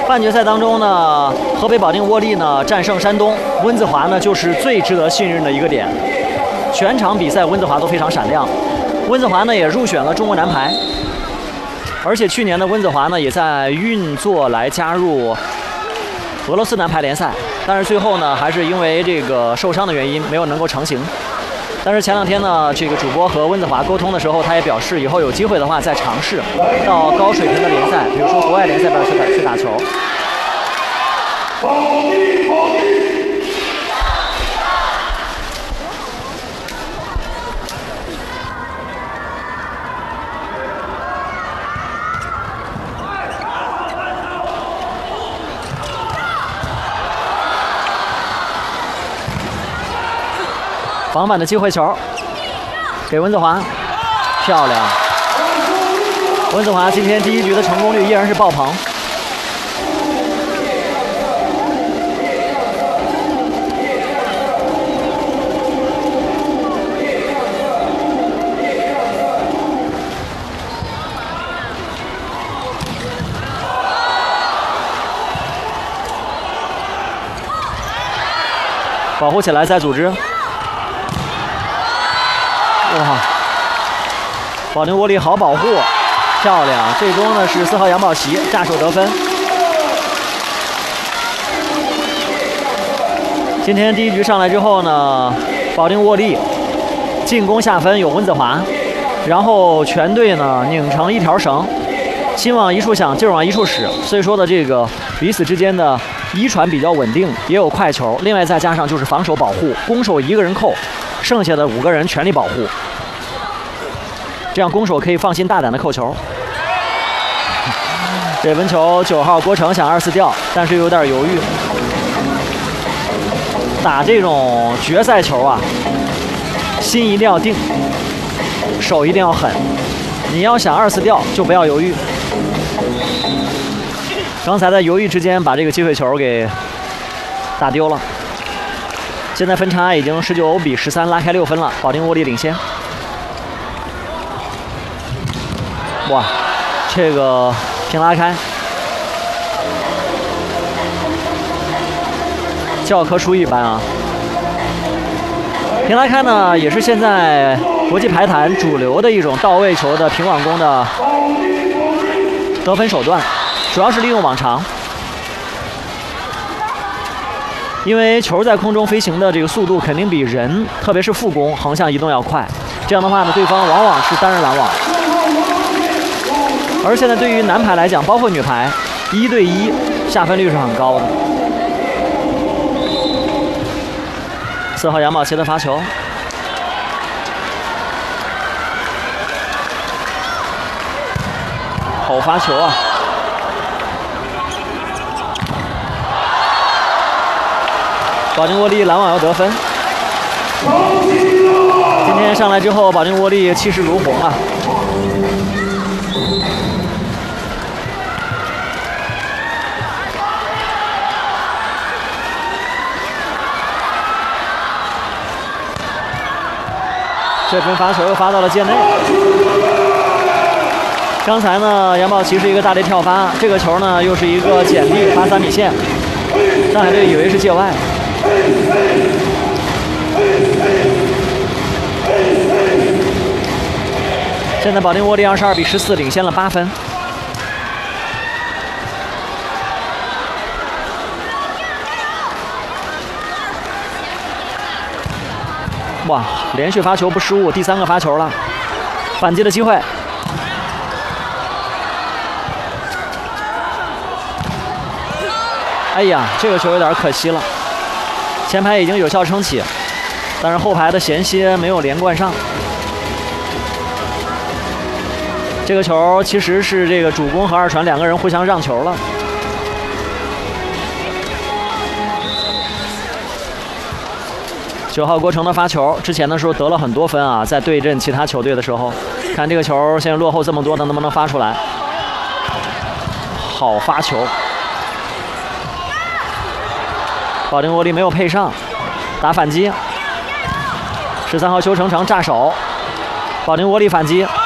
半决赛当中呢，河北保定沃利呢战胜山东，温子华呢就是最值得信任的一个点。全场比赛温子华都非常闪亮，温子华呢也入选了中国男排，而且去年的温子华呢也在运作来加入俄罗斯男排联赛，但是最后呢还是因为这个受伤的原因没有能够成型。但是前两天呢，这个主播和温子华沟通的时候，他也表示以后有机会的话再尝试到高水平的联赛，比如说国外联赛边去打球。防反的机会球给温子华，漂亮！温子华今天第一局的成功率依然是爆棚。保护起来再组织。哇！保定沃利好保护，漂亮！最终呢是4号杨宝琦炸手得分。今天第一局上来之后呢，保定沃利进攻下分有温子华，然后全队呢拧成一条绳，心往一处想，劲儿往一处使。所以说的这个彼此之间的一传比较稳定，也有快球。另外再加上就是防守保护，攻守一个人扣，剩下的5个人全力保护。这样攻手可以放心大胆的扣球。这温球9号郭成想2-4吊，但是有点犹豫。打这种决赛球啊，心一定要定，手一定要狠。你要想2-4吊，就不要犹豫。刚才在犹豫之间把这个机会球给打丢了。现在分差已经19-13，拉开6分了，保定沃利领先。哇，这个平拉开，教科书一般啊！平拉开呢，也是现在国际排坛主流的一种到位球的平网攻的得分手段，主要是利用网长。因为球在空中飞行的这个速度肯定比人，特别是副攻横向移动要快，这样的话呢，对方往往是单人拦网。而现在对于男排来讲，包括女排，1对1下分率是很高的。4号杨宝琦的发球，好发球啊！保定沃利拦网要得分。今天上来之后，保定沃利气势如虹啊！这分发球又发到了界内。刚才呢，杨宝琦是一个大力跳发，这个球呢又是一个简历发3米线，上海队以为是界外。现在保定沃利22-14领先了8分。哇，连续发球不失误，第3个发球了，反击的机会。哎呀，这个球有点可惜了，前排已经有效撑起，但是后排的衔接没有连贯上。这个球其实是这个主攻和2传2个人互相让球了。9号郭成的发球，之前的时候得了很多分啊，在对阵其他球队的时候，看这个球现在落后这么多，能不能发出来？好发球，保定沃利没有配上，打反击。13号邱成成炸手，保定沃利反击。